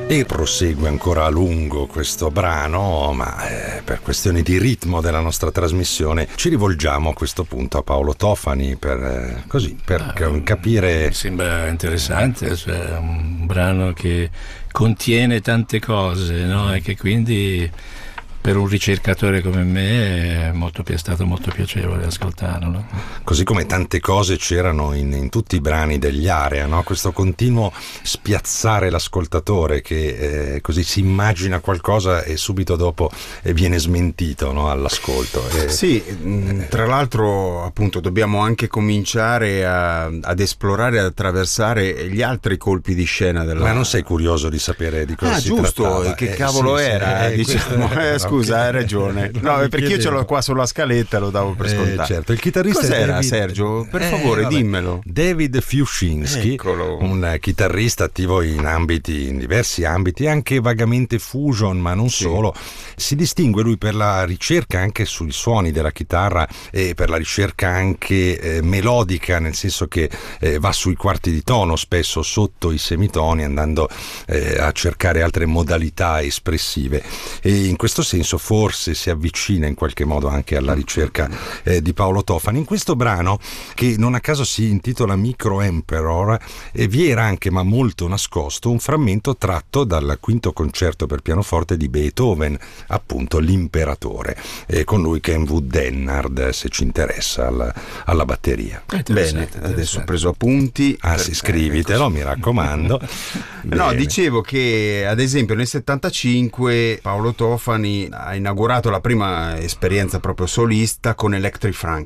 E prosegue ancora a lungo questo brano, ma per questioni di ritmo della nostra trasmissione ci rivolgiamo a questo punto a Paolo Tofani per capire. Mi sembra interessante, cioè un brano che contiene tante cose, no? E che quindi per un ricercatore come me è stato molto piacevole ascoltarlo. Così come tante cose c'erano in tutti i brani degli Area, no? Questo continuo spiazzare l'ascoltatore che così si immagina qualcosa e subito dopo viene smentito, no? All'ascolto. Sì, tra l'altro appunto dobbiamo anche cominciare ad esplorare, ad attraversare gli altri colpi di scena della... Ma non sei curioso di sapere di cosa si trattava? Giusto, che cavolo era? Diciamo, scusa, hai ragione. No, perché io ce l'ho qua sulla scaletta, lo davo per scontato. Certo, il chitarrista cos'era, Sergio? Per favore, dimmelo. David Fiuczynski, un chitarrista attivo in diversi ambiti, anche vagamente fusion, ma non solo. Si distingue lui per la ricerca anche sui suoni della chitarra e per la ricerca anche melodica, nel senso che va sui quarti di tono, spesso sotto i semitoni, andando a cercare altre modalità espressive, e in questo senso forse si avvicina in qualche modo anche alla ricerca di Paolo Tofani. In questo brano, che non a caso si intitola Micro Emperor, vi era anche, ma molto nascosto, un frammento tratto dal quinto concerto per pianoforte di Beethoven, appunto l'Imperatore, con lui Kenwood Dennard, se ci interessa, alla batteria. Bene, adesso ho preso appunti. Sì, scrivitelo, mi raccomando. No, dicevo che ad esempio nel 75 Paolo Tofani ha inaugurato la prima esperienza proprio solista con Electric Frank.